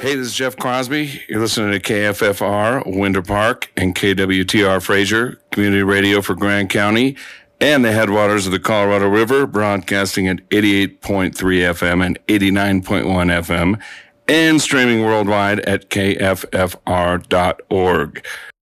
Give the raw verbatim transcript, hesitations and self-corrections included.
Hey, this is Jeff Crosby. You're listening to K F F R, Winter Park, and K W T R Fraser, community radio for Grand County, and the headwaters of the Colorado River, broadcasting at eighty-eight point three F M and eighty-nine point one F M, and streaming worldwide at K F F R dot org.